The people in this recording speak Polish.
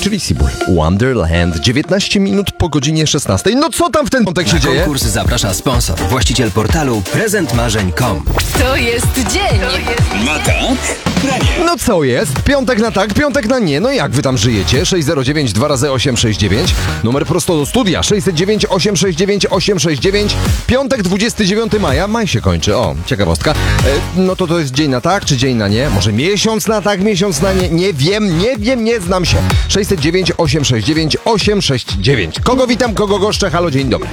czyli Seabull Wonderland. 19 minut po godzinie 16. No co tam w ten piątek się Na dzieje? konkurs zaprasza sponsor, właściciel portalu prezentmarzeń.com. To jest dzień. Na tak? Na nie. No co jest? Piątek na tak, piątek na nie. No jak wy tam żyjecie? 609 2 razy 869. Numer prosto do studia. 609 869 869. Piątek 29 maja. Maj się kończy. O, ciekawostka. No to jest dzień na tak, czy dzień na nie? Może miesiąc na tak, miesiąc na nie? Nie wiem, nie znam się. 609 869 869. Kogo witam, kogo goszczę? Halo, dzień dobry.